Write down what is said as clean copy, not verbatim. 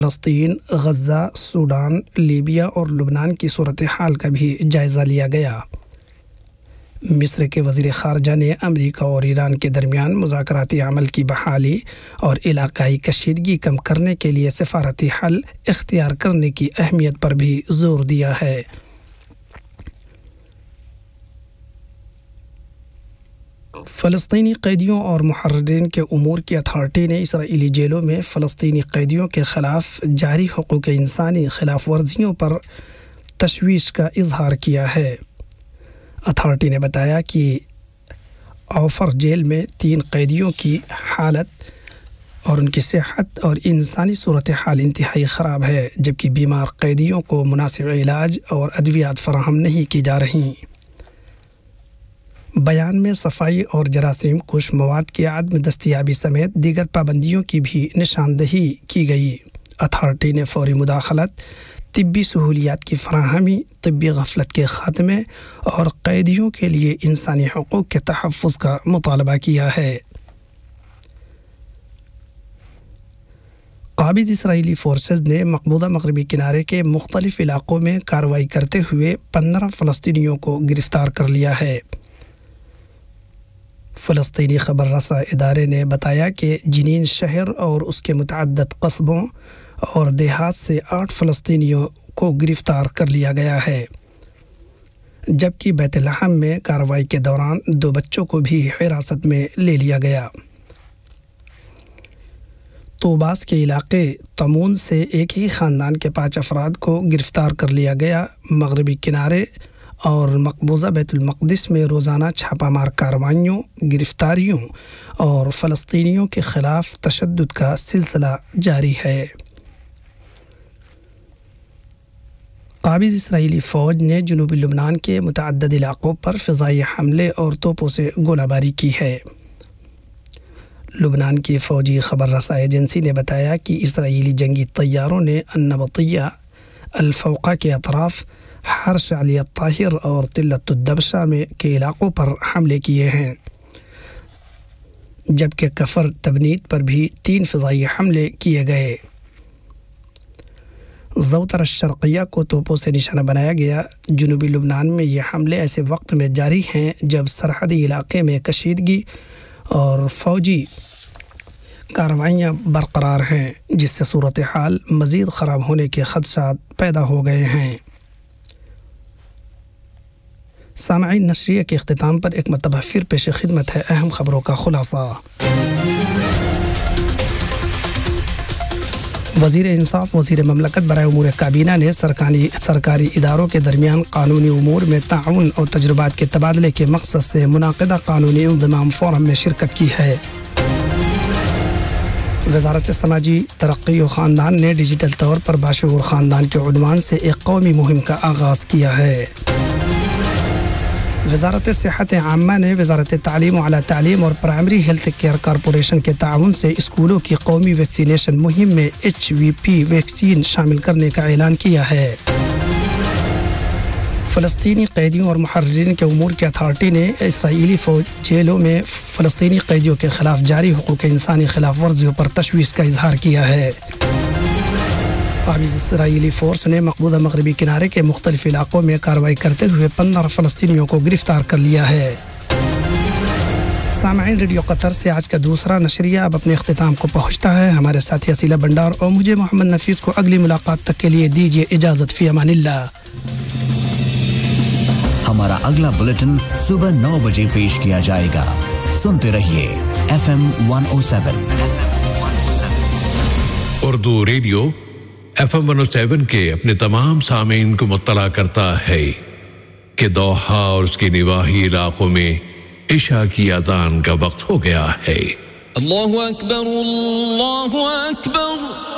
فلسطین، Gaza, Sudan, Libya اور لبنان کی صورتحال کا بھی جائزہ لیا گیا۔ مصر کے وزیر خارجہ نے امریکہ اور ایران کے درمیان مذاکراتی عمل کی بحالی اور علاقائی کشیدگی کم کرنے کے لیے سفارتی حل اختیار کرنے کی اہمیت پر بھی زور دیا ہے۔ فلسطینی قیدیوں اور محررین کے امور کی اتھارٹی نے اسرائیلی جیلوں میں فلسطینی قیدیوں کے خلاف جاری حقوق انسانی خلاف ورزیوں پر تشویش کا اظہار کیا ہے۔ اتھارٹی نے بتایا کہ اوفر جیل میں 3 قیدیوں کی حالت اور ان کی صحت اور انسانی صورتحال انتہائی خراب ہے، جبکہ بیمار قیدیوں کو مناسب علاج اور ادویات فراہم نہیں کی جا رہیں۔ بیان میں صفائی اور جراثیم کش مواد کی عدم دستیابی سمیت دیگر پابندیوں کی بھی نشاندہی کی گئی۔ اتھارٹی نے فوری مداخلت، طبی سہولیات کی فراہمی، طبی غفلت کے خاتمے اور قیدیوں کے لیے انسانی حقوق کے تحفظ کا مطالبہ کیا ہے۔ قابض اسرائیلی فورسز نے مقبوضہ مغربی کنارے کے مختلف علاقوں میں کارروائی کرتے ہوئے 15 فلسطینیوں کو گرفتار کر لیا ہے۔ فلسطینی خبر رساں ادارے نے بتایا کہ جنین شہر اور اس کے متعدد قصبوں اور دیہات سے 8 فلسطینیوں کو گرفتار کر لیا گیا ہے، جبکہ بیت لحم میں کارروائی کے دوران 2 بچوں کو بھی حراست میں لے لیا گیا۔ طوباس کے علاقے تمون سے ایک ہی خاندان کے 5 افراد کو گرفتار کر لیا گیا۔ مغربی کنارے اور مقبوضہ بیت المقدس میں روزانہ چھاپہ مار کارروائیوں، گرفتاریوں اور فلسطینیوں کے خلاف تشدد کا سلسلہ جاری ہے۔ قابض اسرائیلی فوج نے جنوبی لبنان کے متعدد علاقوں پر فضائی حملے اور توپوں سے گولہ باری کی ہے۔ لبنان کی فوجی خبر رساں ایجنسی نے بتایا کہ اسرائیلی جنگی طیاروں نے النبطیہ، الفوقہ کے اطراف، حرش علی الطاہر اور تلت الدبشہ میں کے علاقوں پر حملے کیے ہیں، جبکہ کفر تبنیت پر بھی 3 فضائی حملے کیے گئے۔ زوتر الشرقیہ کو توپوں سے نشانہ بنایا گیا۔ جنوبی لبنان میں یہ حملے ایسے وقت میں جاری ہیں جب سرحدی علاقے میں کشیدگی اور فوجی کارروائیاں برقرار ہیں، جس سے صورتحال مزید خراب ہونے کے خدشات پیدا ہو گئے ہیں۔ سامعین، نشریہ کے اختتام پر ایک مرتبہ پھر پیش خدمت ہے اہم خبروں کا خلاصہ۔ وزیر انصاف، وزیر مملکت برائے امور کابینہ نے سرکاری اداروں کے درمیان قانونی امور میں تعاون اور تجربات کے تبادلے کے مقصد سے منعقدہ قانونی انضمام فورم میں شرکت کی ہے۔ وزارت سماجی ترقی و خاندان نے ڈیجیٹل طور پر باشعور خاندان کے عنوان سے ایک قومی مہم کا آغاز کیا ہے۔ وزارت صحت عامہ نے وزارت تعلیم و اعلیٰ تعلیم اور پرائمری ہیلتھ کیئر کارپوریشن کے تعاون سے اسکولوں کی قومی ویکسینیشن مہم میں HVP ویکسین شامل کرنے کا اعلان کیا ہے۔ فلسطینی قیدیوں اور محررین کے امور کی اتھارٹی نے اسرائیلی فوج جیلوں میں فلسطینی قیدیوں کے خلاف جاری حقوق انسانی خلاف ورزیوں پر تشویش کا اظہار کیا ہے۔ قابض اسرائیلی فورس نے مقبوضہ مغربی کنارے کے مختلف علاقوں میں کارروائی کرتے ہوئے 15 فلسطینیوں کو گرفتار کر لیا ہے۔ سامعین، ریڈیو قطر سے آج کا دوسرا نشریہ اب اپنے اختتام کو پہنچتا ہے۔ ہمارے ساتھی اسیلہ بنڈار اور مجھے محمد نفیس کو اگلی ملاقات تک کے لیے دیجیے اجازت۔ فی امان اللہ۔ ہمارا اگلا بلیٹن صبح 9 بجے پیش کیا جائے گا۔ سنتے رہیے FM 107 اردو ریڈیو FM 107 کے اپنے تمام سامعین کو مطلع کرتا ہے کہ دوحہ اور اس کے نواحی علاقوں میں عشاء کی اذان کا وقت ہو گیا ہے۔ اللہ اکبر، اللہ اکبر۔